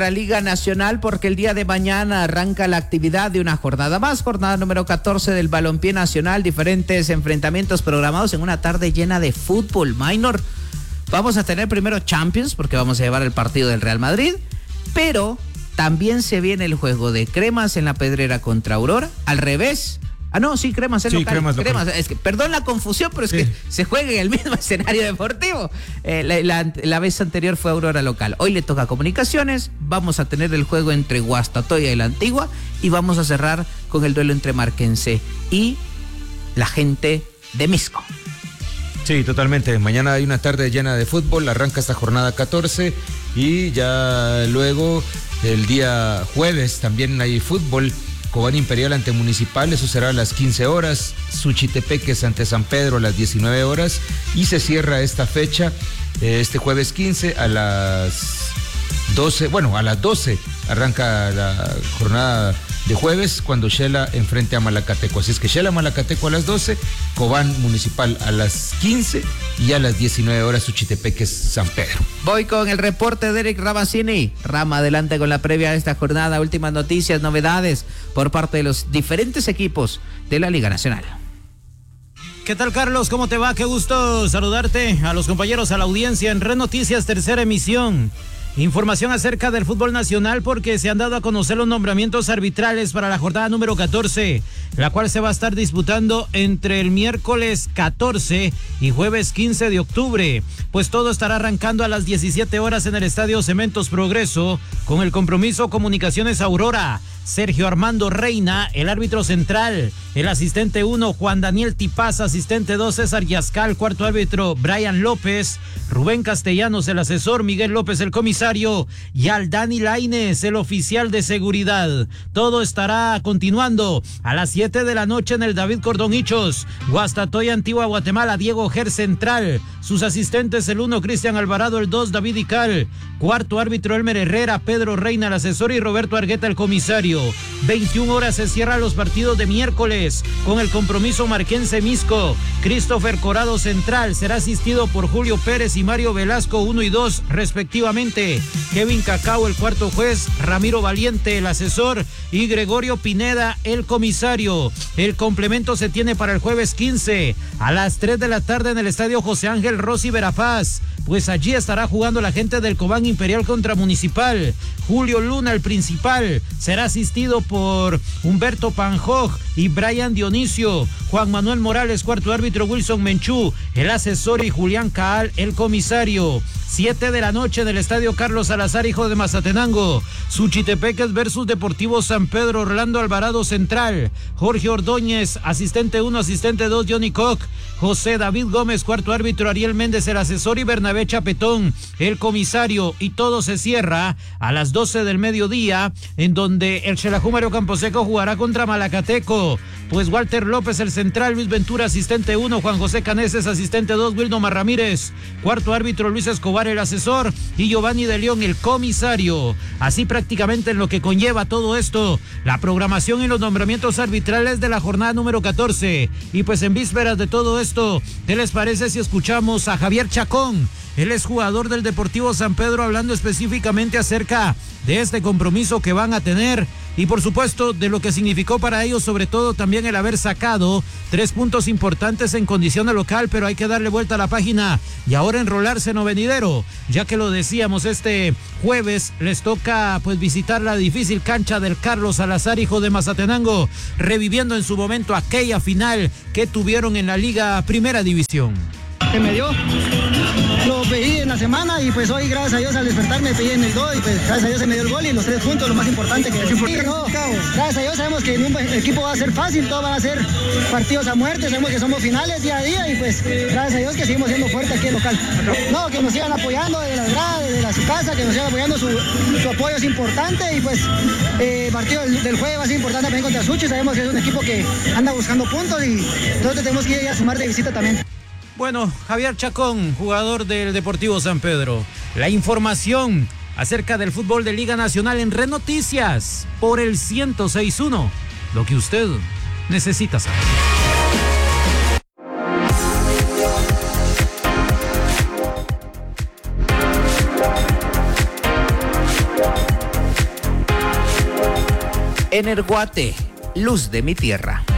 la Liga Nacional porque el día de mañana arranca la actividad de una jornada más, jornada número 14 del balompié nacional, diferentes enfrentamientos programados en una tarde llena de fútbol minor. Vamos a tener primero Champions porque vamos a llevar el partido del Real Madrid, pero también se viene el juego de Cremas en la Pedrera contra Aurora, al revés. Cremas es local. Cremas. Es que, perdón la confusión, pero es que se juega en el mismo escenario deportivo. La vez anterior fue Aurora local. Hoy le toca Comunicaciones. Vamos a tener el juego entre Guastatoya y la Antigua. Y vamos a cerrar con el duelo entre Marquense y la gente de Misco. Sí, totalmente. Mañana hay una tarde llena de fútbol. Arranca esta jornada 14. Y ya luego, el día jueves, también hay fútbol. Cobán Imperial ante Municipal, eso será a las 15 horas, Suchitepeques ante San Pedro a las 19 horas y se cierra esta fecha este jueves 15 a las 12, a las 12 arranca la jornada de jueves cuando Shela enfrente a Malacateco. Así es que Shela Malacateco a las 12, Cobán Municipal a las 15 y a las 19 horas Suchitepeques San Pedro. Voy con el reporte de Eric Ramazzini. Rama, adelante con la previa de esta jornada, últimas noticias, novedades por parte de los diferentes equipos de la Liga Nacional. ¿Qué tal, Carlos? ¿Cómo te va? Qué gusto saludarte a los compañeros, a la audiencia en Red Noticias, tercera emisión. Información acerca del fútbol nacional porque se han dado a conocer los nombramientos arbitrales para la jornada número 14, la cual se va a estar disputando entre el miércoles 14 y jueves 15 de octubre. Pues todo estará arrancando a las 17 horas en el Estadio Cementos Progreso con el compromiso Comunicaciones Aurora. Sergio Armando Reina, el árbitro central, el asistente 1, Juan Daniel Tipaz, asistente 2, César Yascal, cuarto árbitro, Brian López, Rubén Castellanos, el asesor, Miguel López, el comisario, y Aldani Lainez, el oficial de seguridad. Todo estará continuando a las 7 de la noche en el David Cordón Hichos, Guastatoya, Antigua Guatemala, Diego Ger central, sus asistentes el 1, Cristian Alvarado, el 2, David Ical, cuarto árbitro, Elmer Herrera, Pedro Reina, el asesor, y Roberto Argueta, el comisario. 21 horas se cierran los partidos de miércoles con el compromiso Marquense Misco. Christopher Corado central será asistido por Julio Pérez y Mario Velasco 1 y 2 respectivamente. Kevin Cacao el cuarto juez, Ramiro Valiente el asesor y Gregorio Pineda el comisario. El complemento se tiene para el jueves 15 a las 3 de la tarde en el estadio José Ángel Rossi Verapaz. Pues allí estará jugando la gente del Cobán Imperial contra Municipal. Julio Luna, el principal, será asistido por Humberto Panjoj y Brian Dionisio. Juan Manuel Morales, cuarto árbitro, Wilson Menchú, el asesor, y Julián Caal, el comisario. 7 de la noche en el estadio Carlos Salazar, hijo de Mazatenango. Suchitepeques versus Deportivo San Pedro, Orlando Alvarado central. Jorge Ordóñez, asistente 1, asistente 2, Johnny Koch. José David Gómez, cuarto árbitro, Ariel Méndez, el asesor, y Bernabé Chapetón, el comisario. Y todo se cierra a las 12 del mediodía, en donde el Xelajú Mario Camposeco jugará contra Malacateco. Pues Walter López, el central, Luis Ventura, asistente 1, Juan José Caneses, asistente 2, Wildomar Ramírez, cuarto árbitro, Luis Escobar, el asesor, y Giovanni de León, el comisario. Así prácticamente en lo que conlleva todo esto, la programación y los nombramientos arbitrales de la jornada número 14. Y pues en vísperas de todo esto, ¿qué les parece si escuchamos a Javier Chacón? Él es jugador del Deportivo San Pedro, hablando específicamente acerca de este compromiso que van a tener y por supuesto de lo que significó para ellos, sobre todo también el haber sacado 3 puntos importantes en condición de local, pero hay que darle vuelta a la página y ahora enrolarse en lo venidero, ya que lo decíamos, este jueves les toca pues visitar la difícil cancha del Carlos Salazar, hijo de Mazatenango, reviviendo en su momento aquella final que tuvieron en la Liga Primera División. Que me dio, lo pedí en la semana y pues hoy gracias a Dios al despertar me pedí en el gol y pues gracias a Dios se me dio el gol y los 3 puntos, lo más importante que es importante. No, gracias a Dios sabemos que en un equipo va a ser fácil, todo van a ser partidos a muerte, sabemos que somos finales día a día y pues gracias a Dios que seguimos siendo fuertes aquí en local. No, que nos sigan apoyando de las gradas, de su casa, que nos sigan apoyando, su apoyo es importante y pues el partido del jueves va a ser importante también contra Suchi, sabemos que es un equipo que anda buscando puntos y nosotros tenemos que ir a sumar de visita también. Bueno, Javier Chacón, jugador del Deportivo San Pedro. La información acerca del fútbol de Liga Nacional en Red Noticias por el 106.1. Lo que usted necesita saber. Energuate, luz de mi tierra.